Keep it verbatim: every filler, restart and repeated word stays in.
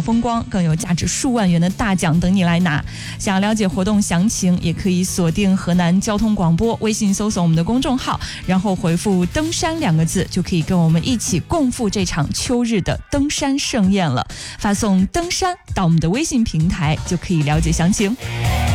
风光，更有价值数万元的大奖等你来拿。想要了解活动详情，也可以锁定河南交通广播，微信搜索我们的公众号，然后回复登山两个字，就可以跟我们一起共赴这场秋日的登山盛宴了。发送登山到我们的微信平台，就可以了解详情。